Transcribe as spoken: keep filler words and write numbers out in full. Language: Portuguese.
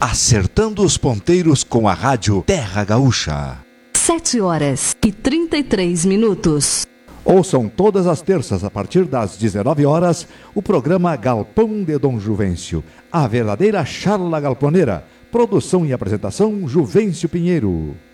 Acertando os ponteiros com a rádio Terra Gaúcha. Sete horas e trinta e três minutos. Ouçam todas as terças, a partir das dezenove horas, o programa Galpão de Dom Juvencio, a verdadeira charla galponeira. Produção e apresentação, Juvencio Pinheiro.